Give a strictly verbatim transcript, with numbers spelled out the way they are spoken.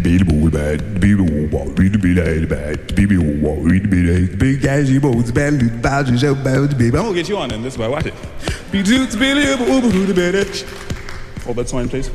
get you on in this way. Watch it. Hold that swing, please.